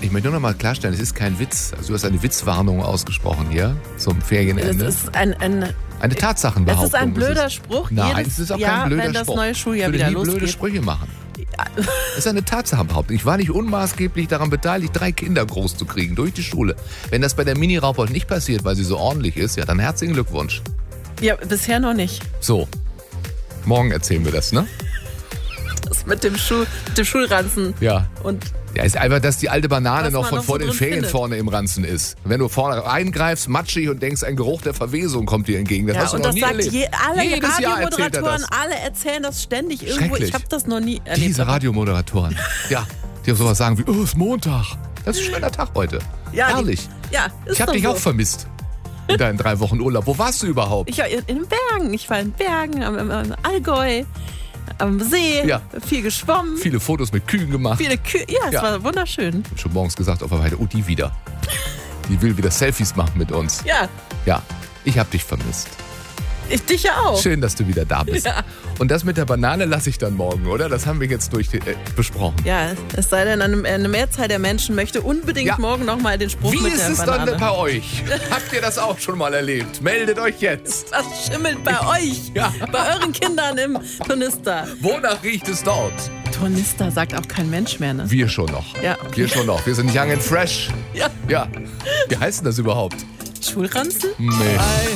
Ich möchte nur noch mal klarstellen, es ist kein Witz. Also du hast eine Witzwarnung ausgesprochen hier zum Ferienende. Das ist eine Tatsachenbehauptung. Es ist ein blöder Spruch. Nein, es ist auch kein blöder wenn das Spruch. neue Schuljahr ich würde wieder nie losgeht. blöde Sprüche machen. Es ist eine Tatsachenbehauptung. Ich war nicht unmaßgeblich daran beteiligt, 3 Kinder groß zu kriegen durch die Schule. Wenn das bei der Mini-Raupold nicht passiert, weil sie so ordentlich ist, ja, dann herzlichen Glückwunsch. Ja, bisher noch nicht. So, morgen erzählen wir das, ne? Das mit dem Schulranzen. Ja. Und Ja, ist einfach, dass die alte Banane Was noch man von noch vor so den drin Ferien findet. vorne im Ranzen ist. Wenn du vorne reingreifst, matschig und denkst, ein Geruch der Verwesung kommt dir entgegen. Das ja, hast du und noch das nie sagt erlebt. alle Jedes Jahr erzählt er Radiomoderatoren, das. alle erzählen das ständig irgendwo. Schrecklich. Ich habe das noch nie erlebt. Diese Radiomoderatoren, ja, die sowas sagen wie, oh, es ist Montag. Das ist ein schöner Tag heute. Ja, Herrlich. Ja, ist Ich habe doch dich so. auch vermisst in deinen 3 Wochen Urlaub. Wo warst du überhaupt? Ich war in den Bergen. Ich war in Bergen, am Allgäu, am See, Ja. viel geschwommen, Viele Fotos mit Kühen gemacht. viele Kühe. Ja, es Ja. war wunderschön. Ich hab schon morgens gesagt auf der Weide, oh, die wieder. Die will wieder Selfies machen mit uns. Ja, Ja, ich habe dich vermisst. ich dich ja auch. Schön, dass du wieder da bist. Ja. Und das mit der Banane lasse ich dann morgen, oder? Das haben wir jetzt besprochen. Ja, es sei denn, eine Mehrzahl der Menschen möchte unbedingt Ja. morgen nochmal den Spruch Wie mit ist der es Banane. dann bei euch? Habt ihr das auch schon mal erlebt? Meldet euch jetzt. Was schimmelt bei euch? Ja. Bei euren Kindern im Tornister. Wonach riecht es dort? Tornister sagt auch kein Mensch mehr, ne? Wir schon noch. Ja, okay. Wir schon noch. Wir sind young and fresh. Ja. Ja. Wie heißt denn das überhaupt? Schulranzen? Nee.